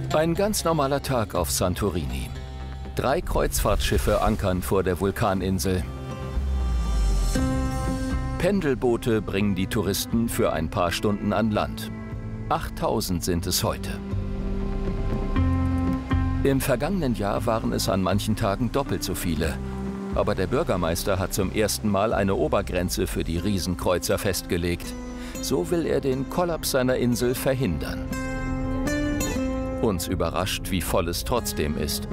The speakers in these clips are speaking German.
Ein ganz normaler Tag auf Santorini. 3 Kreuzfahrtschiffe ankern vor der Vulkaninsel. Pendelboote bringen die Touristen für ein paar Stunden an Land. 8000 sind es heute. Im vergangenen Jahr waren es an manchen Tagen doppelt so viele. Aber der Bürgermeister hat zum ersten Mal eine Obergrenze für die Riesenkreuzer festgelegt. So will er den Kollaps seiner Insel verhindern. Uns überrascht, wie voll es trotzdem ist.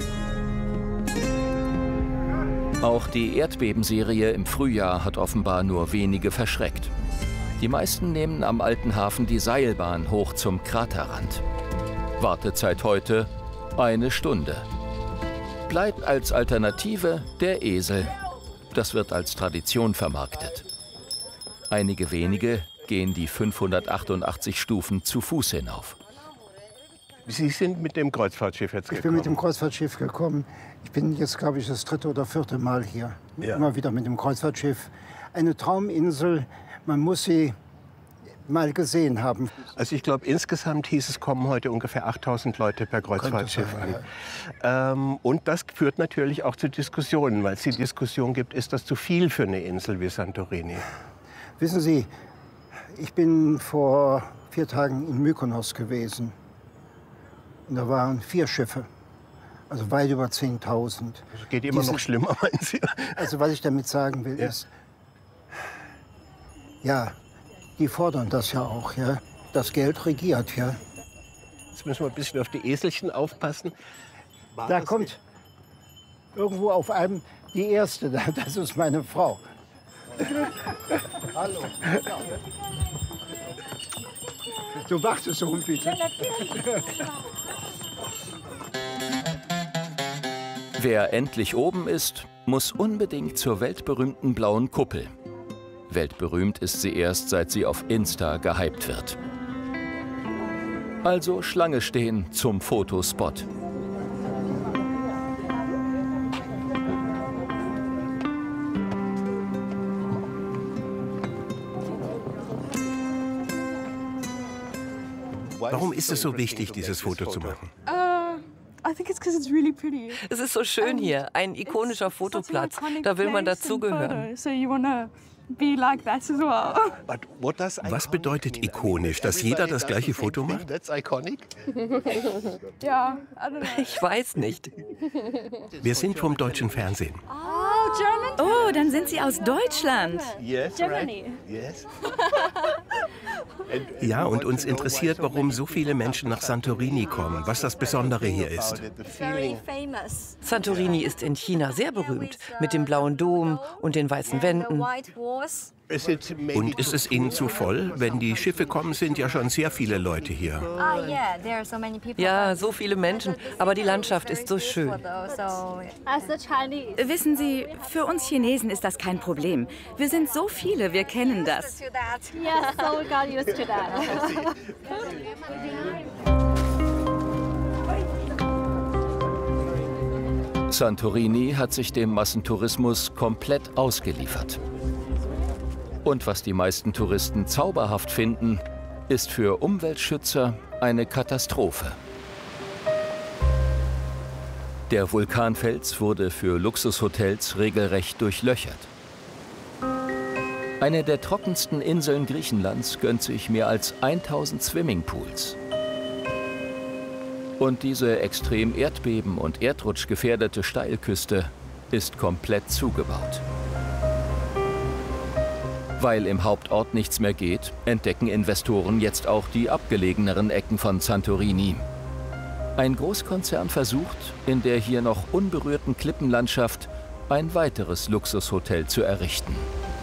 Auch die Erdbebenserie im Frühjahr hat offenbar nur wenige verschreckt. Die meisten nehmen am alten Hafen die Seilbahn hoch zum Kraterrand. Wartezeit heute 1 Stunde. Bleibt als Alternative der Esel. Das wird als Tradition vermarktet. Einige wenige gehen die 588 Stufen zu Fuß hinauf. Sie sind mit dem Kreuzfahrtschiff jetzt gekommen? Ich bin mit dem Kreuzfahrtschiff gekommen. Ich bin jetzt, glaube ich, das 3. oder 4. Mal hier. Ja. Immer wieder mit dem Kreuzfahrtschiff. Eine Trauminsel, man muss sie mal gesehen haben. Also ich glaube, insgesamt hieß es, kommen heute ungefähr 8000 Leute per Kreuzfahrtschiff an. Und das führt natürlich auch zu Diskussionen, weil es die Diskussion gibt, ist das zu viel für eine Insel wie Santorini? Wissen Sie, ich bin vor 4 Tagen in Mykonos gewesen. Und da waren 4 Schiffe, also weit über 10.000. Das geht immer noch schlimmer, meinen Sie? Also was ich damit sagen will, ist, ja, die fordern das ja auch, ja. Das Geld regiert, ja. Jetzt müssen wir ein bisschen auf die Eselchen aufpassen. Da kommt irgendwo auf einem die Erste, das ist meine Frau. Hallo. Du wartest so, bitte. Wer endlich oben ist, muss unbedingt zur weltberühmten blauen Kuppel. Weltberühmt ist sie erst, seit sie auf Insta gehypt wird. Also Schlange stehen zum Fotospot. Warum ist es so wichtig, dieses Foto zu machen? Es ist so schön hier, ein ikonischer Fotoplatz. Da will man dazugehören. Was bedeutet ikonisch, dass jeder das gleiche Foto macht? Ich weiß nicht. Wir sind vom deutschen Fernsehen. Oh, dann sind Sie aus Deutschland. Ja, und uns interessiert, warum so viele Menschen nach Santorini kommen, was das Besondere hier ist. Santorini ist in China sehr berühmt, mit dem blauen Dom und den weißen Wänden. Und ist es Ihnen zu voll? Wenn die Schiffe kommen, sind ja schon sehr viele Leute hier. Ja, so viele Menschen, aber die Landschaft ist so schön. Wissen Sie, für uns Chinesen ist das kein Problem. Wir sind so viele, wir kennen das. Santorini hat sich dem Massentourismus komplett ausgeliefert. Und was die meisten Touristen zauberhaft finden, ist für Umweltschützer eine Katastrophe. Der Vulkanfels wurde für Luxushotels regelrecht durchlöchert. Eine der trockensten Inseln Griechenlands gönnt sich mehr als 1000 Swimmingpools. Und diese extrem erdbeben- und erdrutschgefährdete Steilküste ist komplett zugebaut. Weil im Hauptort nichts mehr geht, entdecken Investoren jetzt auch die abgelegeneren Ecken von Santorini. Ein Großkonzern versucht, in der hier noch unberührten Klippenlandschaft ein weiteres Luxushotel zu errichten.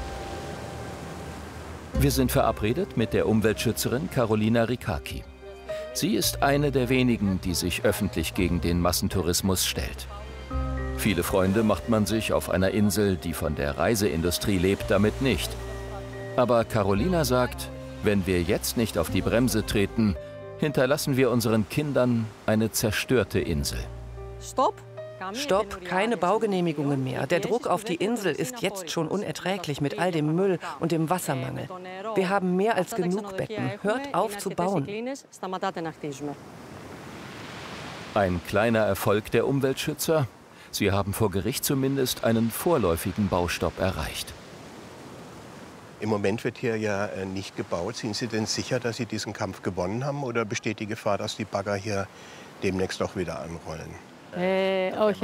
Wir sind verabredet mit der Umweltschützerin Carolina Ricacchi. Sie ist eine der wenigen, die sich öffentlich gegen den Massentourismus stellt. Viele Freunde macht man sich auf einer Insel, die von der Reiseindustrie lebt, damit nicht. Aber Carolina sagt, wenn wir jetzt nicht auf die Bremse treten, hinterlassen wir unseren Kindern eine zerstörte Insel. Stopp! Stopp, keine Baugenehmigungen mehr. Der Druck auf die Insel ist jetzt schon unerträglich mit all dem Müll und dem Wassermangel. Wir haben mehr als genug Betten. Hört auf zu bauen. Ein kleiner Erfolg der Umweltschützer? Sie haben vor Gericht zumindest einen vorläufigen Baustopp erreicht. Im Moment wird hier ja nicht gebaut. Sind Sie denn sicher, dass Sie diesen Kampf gewonnen haben? Oder besteht die Gefahr, dass die Bagger hier demnächst auch wieder anrollen? Wir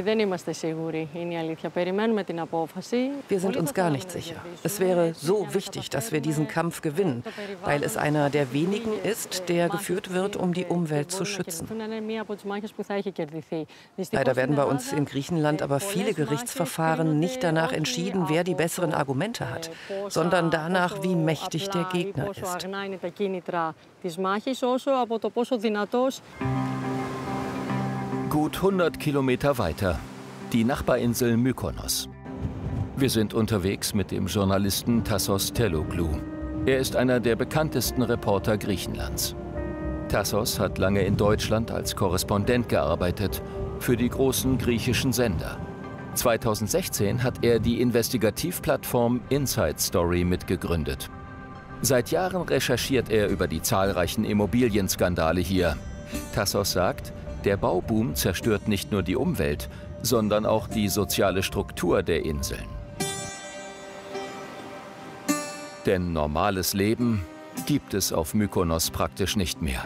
sind uns gar nicht sicher. Es wäre so wichtig, dass wir diesen Kampf gewinnen, weil es einer der wenigen ist, der geführt wird, um die Umwelt zu schützen. Leider werden bei uns in Griechenland aber viele Gerichtsverfahren nicht danach entschieden, wer die besseren Argumente hat, sondern danach, wie mächtig der Gegner ist. Gut 100 Kilometer weiter, die Nachbarinsel Mykonos. Wir sind unterwegs mit dem Journalisten Tassos Telloglou. Er ist einer der bekanntesten Reporter Griechenlands. Tassos hat lange in Deutschland als Korrespondent gearbeitet, für die großen griechischen Sender. 2016 hat er die Investigativplattform Inside Story mitgegründet. Seit Jahren recherchiert er über die zahlreichen Immobilienskandale hier. Tassos sagt, der Bauboom zerstört nicht nur die Umwelt, sondern auch die soziale Struktur der Inseln. Denn normales Leben gibt es auf Mykonos praktisch nicht mehr.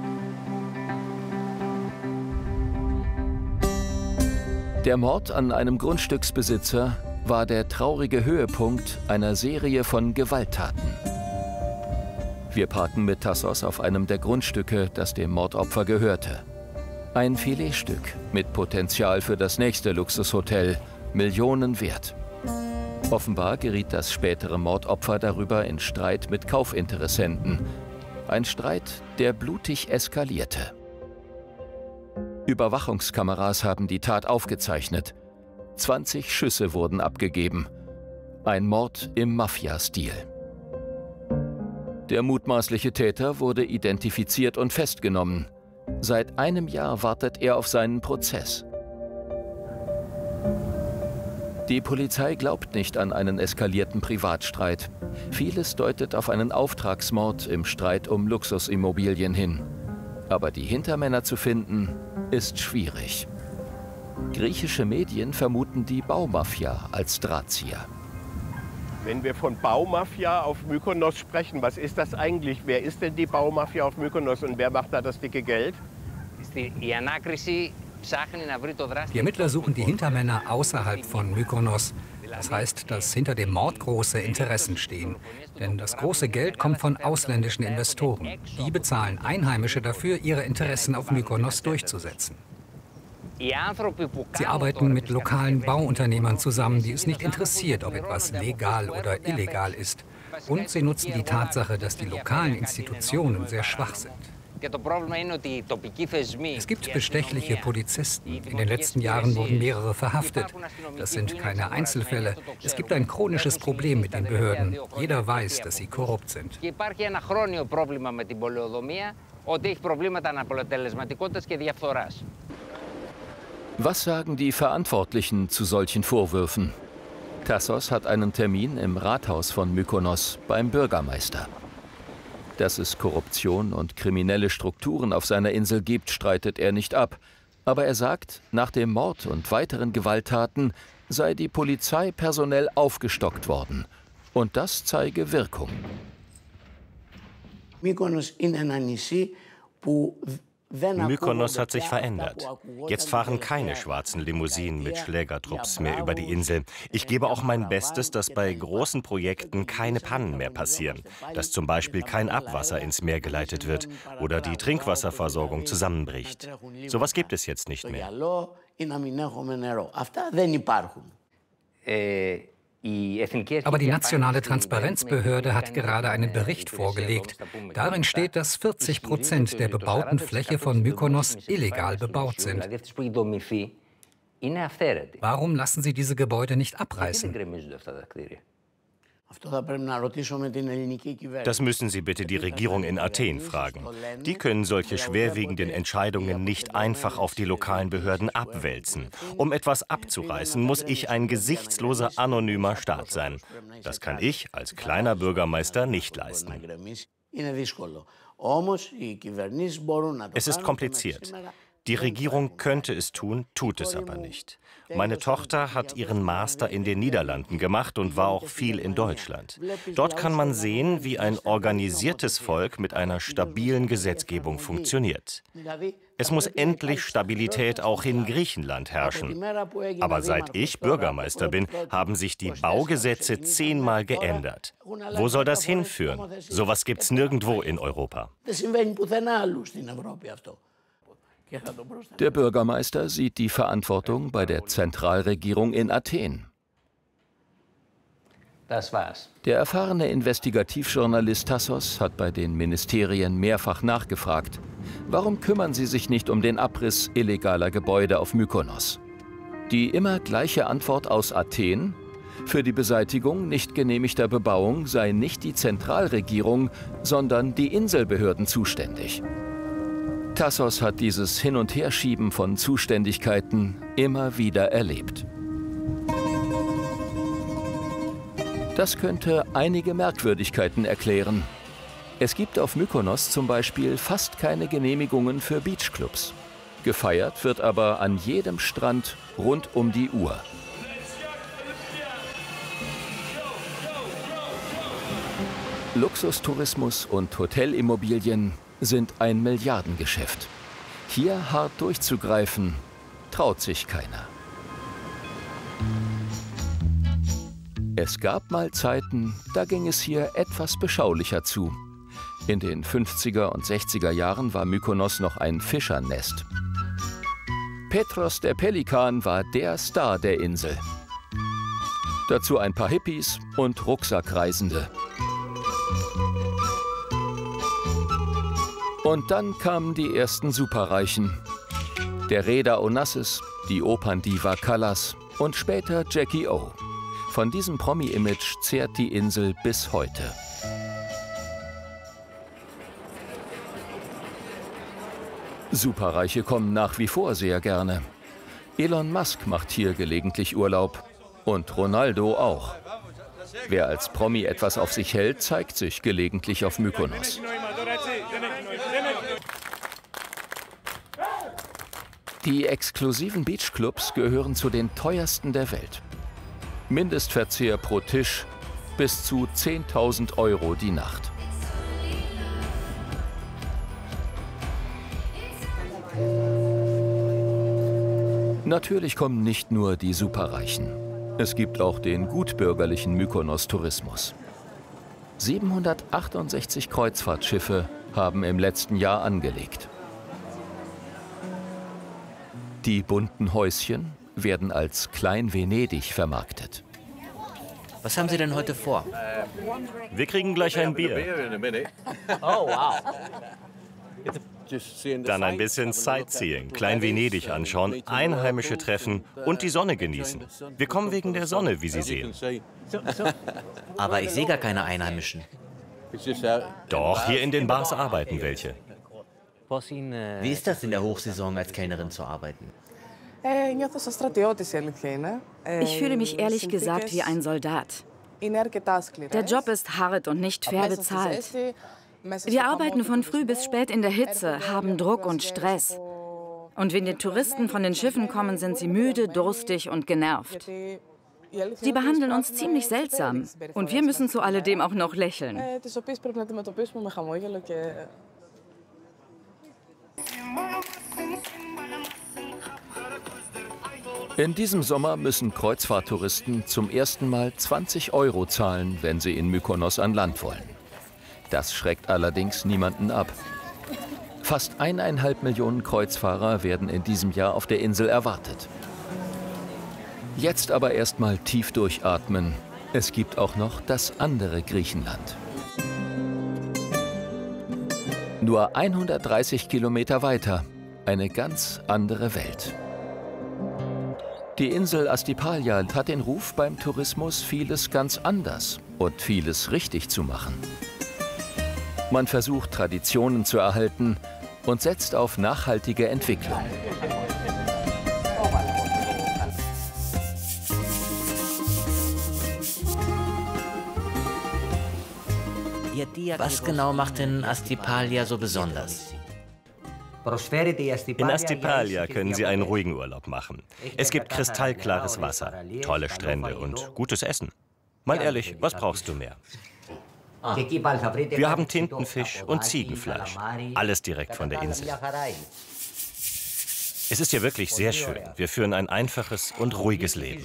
Der Mord an einem Grundstücksbesitzer war der traurige Höhepunkt einer Serie von Gewalttaten. Wir parken mit Tassos auf einem der Grundstücke, das dem Mordopfer gehörte. Ein Filetstück mit Potenzial für das nächste Luxushotel, Millionen wert. Offenbar geriet das spätere Mordopfer darüber in Streit mit Kaufinteressenten. Ein Streit, der blutig eskalierte. Überwachungskameras haben die Tat aufgezeichnet. 20 Schüsse wurden abgegeben. Ein Mord im Mafia-Stil. Der mutmaßliche Täter wurde identifiziert und festgenommen. Seit einem Jahr wartet er auf seinen Prozess. Die Polizei glaubt nicht an einen eskalierten Privatstreit. Vieles deutet auf einen Auftragsmord im Streit um Luxusimmobilien hin. Aber die Hintermänner zu finden, ist schwierig. Griechische Medien vermuten die Baumafia als Drahtzieher. Wenn wir von Baumafia auf Mykonos sprechen, was ist das eigentlich? Wer ist denn die Baumafia auf Mykonos und wer macht da das dicke Geld? Die Ermittler suchen die Hintermänner außerhalb von Mykonos. Das heißt, dass hinter dem Mord große Interessen stehen. Denn das große Geld kommt von ausländischen Investoren. Die bezahlen Einheimische dafür, ihre Interessen auf Mykonos durchzusetzen. Sie arbeiten mit lokalen Bauunternehmern zusammen, die es nicht interessiert, ob etwas legal oder illegal ist. Und sie nutzen die Tatsache, dass die lokalen Institutionen sehr schwach sind. Es gibt bestechliche Polizisten. In den letzten Jahren wurden mehrere verhaftet. Das sind keine Einzelfälle. Es gibt ein chronisches Problem mit den Behörden. Jeder weiß, dass sie korrupt sind. Was sagen die Verantwortlichen zu solchen Vorwürfen? Tassos hat einen Termin im Rathaus von Mykonos beim Bürgermeister. Dass es Korruption und kriminelle Strukturen auf seiner Insel gibt, streitet er nicht ab. Aber er sagt, nach dem Mord und weiteren Gewalttaten sei die Polizei personell aufgestockt worden. Und das zeige Wirkung. Mykonos hat sich verändert. Jetzt fahren keine schwarzen Limousinen mit Schlägertrupps mehr über die Insel. Ich gebe auch mein Bestes, dass bei großen Projekten keine Pannen mehr passieren. Dass zum Beispiel kein Abwasser ins Meer geleitet wird oder die Trinkwasserversorgung zusammenbricht. Sowas gibt es jetzt nicht mehr. Aber die nationale Transparenzbehörde hat gerade einen Bericht vorgelegt. Darin steht, dass 40% der bebauten Fläche von Mykonos illegal bebaut sind. Warum lassen Sie diese Gebäude nicht abreißen? Das müssen Sie bitte die Regierung in Athen fragen. Die können solche schwerwiegenden Entscheidungen nicht einfach auf die lokalen Behörden abwälzen. Um etwas abzureißen, muss ich ein gesichtsloser, anonymer Staat sein. Das kann ich als kleiner Bürgermeister nicht leisten. Es ist kompliziert. Die Regierung könnte es tun, tut es aber nicht. Meine Tochter hat ihren Master in den Niederlanden gemacht und war auch viel in Deutschland. Dort kann man sehen, wie ein organisiertes Volk mit einer stabilen Gesetzgebung funktioniert. Es muss endlich Stabilität auch in Griechenland herrschen. Aber seit ich Bürgermeister bin, haben sich die Baugesetze 10-mal geändert. Wo soll das hinführen? Sowas gibt's nirgendwo in Europa. Der Bürgermeister sieht die Verantwortung bei der Zentralregierung in Athen. Das war's. Der erfahrene Investigativjournalist Tassos hat bei den Ministerien mehrfach nachgefragt, warum kümmern sie sich nicht um den Abriss illegaler Gebäude auf Mykonos? Die immer gleiche Antwort aus Athen: Für die Beseitigung nicht genehmigter Bebauung sei nicht die Zentralregierung, sondern die Inselbehörden zuständig. Tassos hat dieses Hin- und Herschieben von Zuständigkeiten immer wieder erlebt. Das könnte einige Merkwürdigkeiten erklären. Es gibt auf Mykonos zum Beispiel fast keine Genehmigungen für Beachclubs. Gefeiert wird aber an jedem Strand rund um die Uhr. Luxustourismus und Hotelimmobilien sind ein Milliardengeschäft. Hier hart durchzugreifen, traut sich keiner. Es gab mal Zeiten, da ging es hier etwas beschaulicher zu. In den 50er und 60er Jahren war Mykonos noch ein Fischernest. Petros der Pelikan war der Star der Insel. Dazu ein paar Hippies und Rucksackreisende. Und dann kamen die ersten Superreichen. Der Reeder Onassis, die Operndiva Callas und später Jackie O. Von diesem Promi-Image zehrt die Insel bis heute. Superreiche kommen nach wie vor sehr gerne. Elon Musk macht hier gelegentlich Urlaub. Und Ronaldo auch. Wer als Promi etwas auf sich hält, zeigt sich gelegentlich auf Mykonos. Die exklusiven Beachclubs gehören zu den teuersten der Welt. Mindestverzehr pro Tisch bis zu 10.000 € die Nacht. Natürlich kommen nicht nur die Superreichen. Es gibt auch den gutbürgerlichen Mykonos-Tourismus. 768 Kreuzfahrtschiffe haben im letzten Jahr angelegt. Die bunten Häuschen werden als Klein-Venedig vermarktet. Was haben Sie denn heute vor? Wir kriegen gleich ein Bier. Oh, wow. Dann ein bisschen Sightseeing, Klein-Venedig anschauen, Einheimische treffen und die Sonne genießen. Wir kommen wegen der Sonne, wie Sie sehen. Aber ich sehe gar keine Einheimischen. Doch, hier in den Bars arbeiten welche. Wie ist das in der Hochsaison als Kellnerin zu arbeiten? Ich fühle mich ehrlich gesagt wie ein Soldat. Der Job ist hart und nicht fair bezahlt. Wir arbeiten von früh bis spät in der Hitze, haben Druck und Stress. Und wenn die Touristen von den Schiffen kommen, sind sie müde, durstig und genervt. Die behandeln uns ziemlich seltsam. Und wir müssen zu alledem auch noch lächeln. In diesem Sommer müssen Kreuzfahrttouristen zum ersten Mal 20 € zahlen, wenn sie in Mykonos an Land wollen. Das schreckt allerdings niemanden ab. Fast 1,5 Millionen Kreuzfahrer werden in diesem Jahr auf der Insel erwartet. Jetzt aber erstmal tief durchatmen. Es gibt auch noch das andere Griechenland. Nur 130 Kilometer weiter, eine ganz andere Welt. Die Insel Astypalia hat den Ruf, beim Tourismus vieles ganz anders und vieles richtig zu machen. Man versucht, Traditionen zu erhalten und setzt auf nachhaltige Entwicklung. Was genau macht denn Astypalia so besonders? In Astypalia können Sie einen ruhigen Urlaub machen. Es gibt kristallklares Wasser, tolle Strände und gutes Essen. Mal ehrlich, was brauchst du mehr? Wir haben Tintenfisch und Ziegenfleisch. Alles direkt von der Insel. Es ist hier wirklich sehr schön. Wir führen ein einfaches und ruhiges Leben.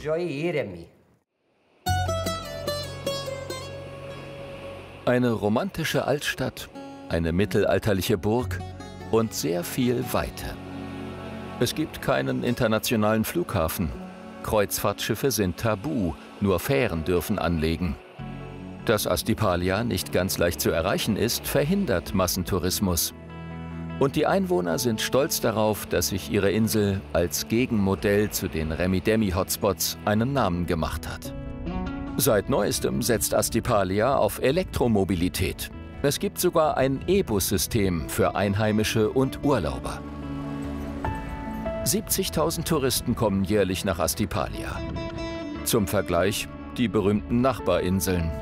Eine romantische Altstadt, eine mittelalterliche Burg und sehr viel Weite. Es gibt keinen internationalen Flughafen. Kreuzfahrtschiffe sind tabu, nur Fähren dürfen anlegen. Dass Astypalia nicht ganz leicht zu erreichen ist, verhindert Massentourismus. Und die Einwohner sind stolz darauf, dass sich ihre Insel als Gegenmodell zu den Remi-Demi-Hotspots einen Namen gemacht hat. Seit neuestem setzt Astypalia auf Elektromobilität. Es gibt sogar ein E-Bus-System für Einheimische und Urlauber. 70.000 Touristen kommen jährlich nach Astypalia. Zum Vergleich die berühmten Nachbarinseln.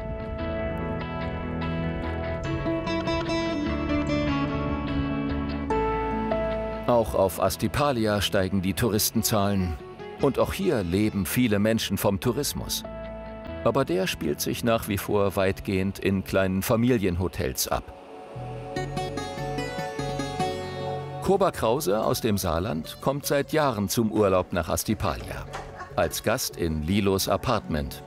Auch auf Astypalia steigen die Touristenzahlen. Und auch hier leben viele Menschen vom Tourismus. Aber der spielt sich nach wie vor weitgehend in kleinen Familienhotels ab. Koba Krause aus dem Saarland kommt seit Jahren zum Urlaub nach Astypalia. Als Gast in Lilos Apartment.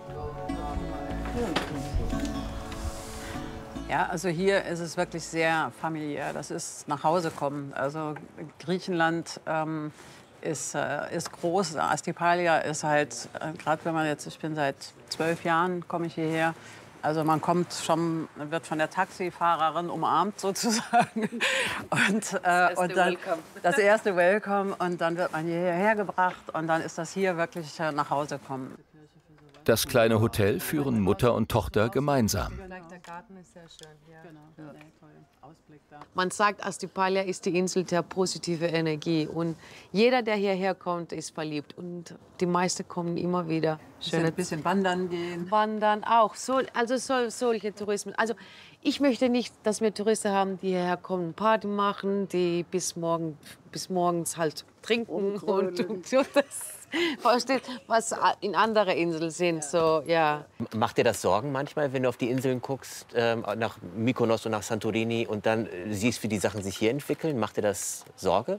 Ja, also hier ist es wirklich sehr familiär. Das ist nach Hause kommen. Also Griechenland ist groß. Astypalia ist halt, gerade wenn man jetzt, ich bin seit 12 Jahren, komme ich hierher. Also man kommt schon, wird von der Taxifahrerin umarmt sozusagen. Und dann das erste Welcome. Und dann wird man hierher gebracht. Und dann ist das hier wirklich nach Hause kommen. Das kleine Hotel führen Mutter und Tochter gemeinsam. Der Garten ist sehr schön. Ja. Genau. Ausblick da. Man sagt, Astypalia ist die Insel der positiven Energie. Und jeder, der hierher kommt, ist verliebt. Und die meisten kommen immer wieder. Schön ein bisschen wandern gehen. Wandern auch. Solche Tourismen. Also ich möchte nicht, dass wir Touristen haben, die hierher kommen, Party machen, die bis morgens halt trinken und so das. Versteht, was in anderen Inseln sind. So, ja. Macht dir das Sorgen manchmal, wenn du auf die Inseln guckst, nach Mykonos und nach Santorini und dann siehst, wie die Sachen sich hier entwickeln? Macht dir das Sorge?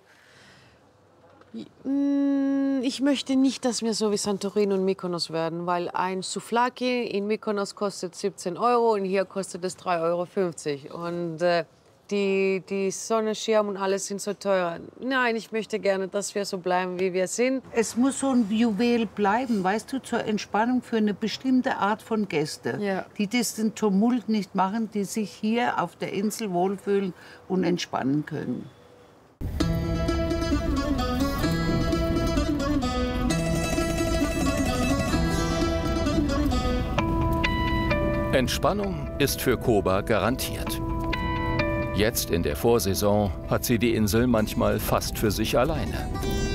Ich möchte nicht, dass wir so wie Santorini und Mykonos werden, weil ein Souvlaki in Mykonos kostet 17 € und hier kostet es 3,50 €. Und die Sonnenschirm und alles sind so teuer. Nein, ich möchte gerne, dass wir so bleiben, wie wir sind. Es muss so ein Juwel bleiben, weißt du, zur Entspannung für eine bestimmte Art von Gäste, ja, die den Tumult nicht machen, die sich hier auf der Insel wohlfühlen und entspannen können. Entspannung ist für Koba garantiert. Jetzt in der Vorsaison hat sie die Insel manchmal fast für sich alleine.